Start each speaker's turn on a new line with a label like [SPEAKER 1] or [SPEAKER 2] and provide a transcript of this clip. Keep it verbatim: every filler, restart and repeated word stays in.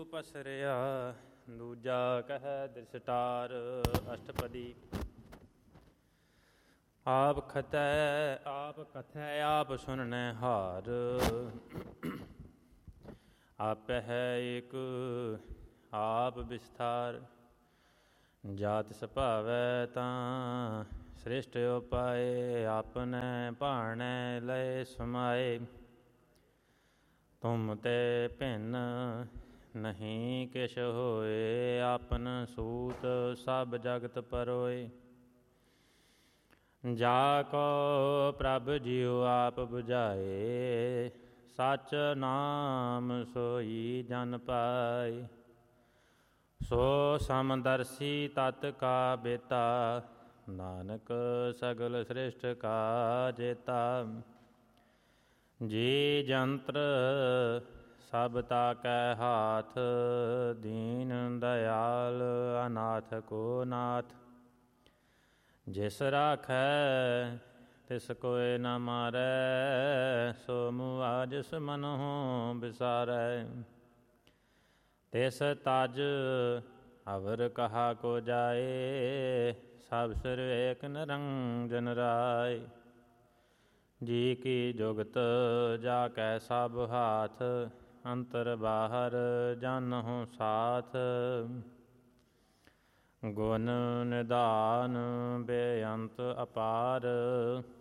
[SPEAKER 1] ਪਸਰਿਆ ਦੂਜਾ ਕਹਿ ਦ੍ਰਿਸ਼ਟਾਰ ਅਸ਼ਟਪਦੀ। ਆਪ ਖਤੈ ਆਪ ਕਥੈ ਆਪ ਸੁਨਨੈ ਹਾਰ। ਆਪੈ ਹੈ ਏਕ ਆਪ ਵਿਸਥਾਰ। ਜਾਤਿ ਸੁਭਾਵੈ ਤਾਂ ਸ੍ਰਿਸ਼ਟ ਉਪਾਏ। ਆਪਨੈ ਭਾਣੈ ਲਏ ਸਮਾਏ। ਤੁਮ ਤੇ ਭਿੰਨ ਨਹੀਂ ਕਿਛ ਹੋਏ। ਆਪਨ ਸੂਤ ਸਭ ਜਗਤ ਪਰੋਏ। ਜਾ ਕੋ ਪ੍ਰਭ ਜੀਉ ਆਪ 부ਝਾਏ। ਸਚ ਨਾਮ ਸੋਈ ਜਨ ਪਾਏ। ਸੋ ਸਮਦਰਸੀ ਤਤ ਕਾ ਬੇਤਾ। ਨਾਨਕ ਸਗਲ ਸ੍ਰਿਸ਼ਟ ਕਾ ਜੇਤਾ। ਜੀ ਜੰਤਰ ਸਭ ਤਾਕੈ ਹਾਥ। ਦੀਨ ਦਇਆਲ ਅਨਾਥ ਕੋ ਨਾਥ। ਜਿਸ ਰਾਖੈ ਤਿਸ ਕੋਇ ਨ ਮਾਰੈ। ਸੋ ਮੁਆ ਜਿਸ ਮਨਹੁ ਬਿਸਾਰੈ। ਤਿਸ ਤਜ ਅਵਰ ਕਹਾ ਕੋ ਜਾਏ। ਸਭ ਸਿਰ ਏਕ ਨਿਰੰਜਨ ਰਾਏ। ਜੀ ਕੀ ਜੁਗਤ ਜਾ ਕੈ ਸਭ ਹਾਥ। ਅੰਤਰ ਬਾਹਰ ਜਾਨਹੁ ਸਾਥ। ਗੁਣ ਨਿਧਾਨ ਬੇਅੰਤ ਅਪਾਰ।